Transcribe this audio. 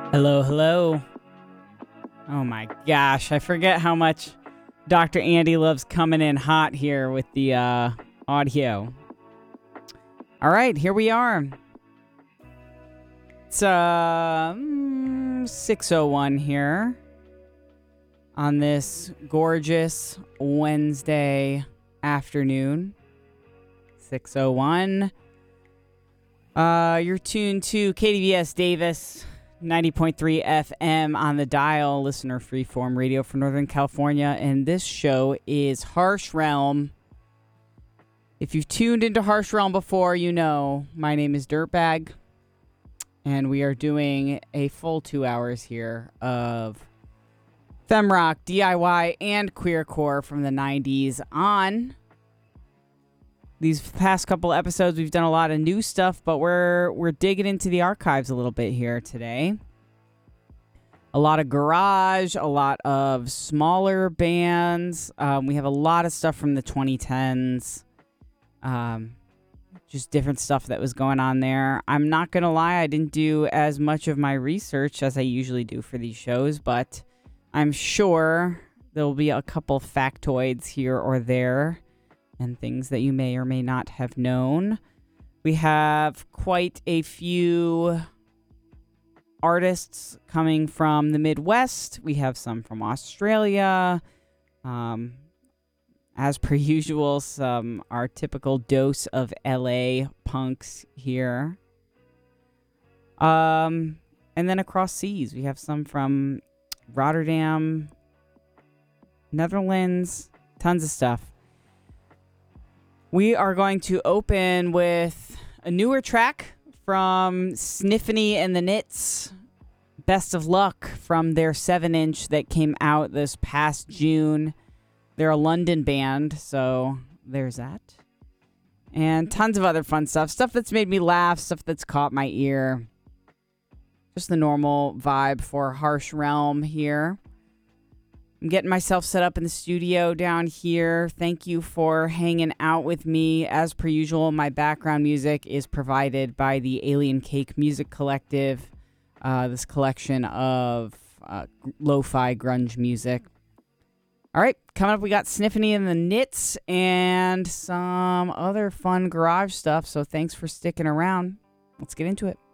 Hello, hello. Oh my gosh, I forget how much Dr. Andy loves coming in hot here with the audio. All right, here we are. It's 6:01 here on this gorgeous Wednesday afternoon. 6:01. You're tuned to KDVS Davis 90.3 FM on the dial, listener freeform radio for Northern California, and this show is Harsh Realm. If you've tuned into Harsh Realm before, you know my name is Dirtbag, and we are doing a full 2 hours here of femrock, DIY, and queercore from the 90s on. These past couple episodes, we've done a lot of new stuff, but we're digging into the archives a little bit here today. A lot of garage, a lot of smaller bands. We have a lot of stuff from the 2010s. Just different stuff that was going on there. I'm not going to lie, I didn't do as much of my research as I usually do for these shows, but I'm sure there will be a couple factoids here or there and things that you may or may not have known. We have quite a few artists coming from the Midwest. We have some from Australia. As per usual, our typical dose of LA punks here. And then across seas, we have some from Rotterdam, Netherlands, tons of stuff. We are going to open with a newer track from Sniffany and the Knits, Best of Luck, from their 7-inch that came out this past June. They're a London band, so there's that. And tons of other fun stuff. Stuff that's made me laugh, stuff that's caught my ear. Just the normal vibe for Harsh Realm here. I'm getting myself set up in the studio down here. Thank you for hanging out with me. As per usual, my background music is provided by the Alien Cake Music Collective, this collection of lo-fi grunge music. All right, coming up, we got Sniffany and the Knits and some other fun garage stuff, so thanks for sticking around. Let's get into it.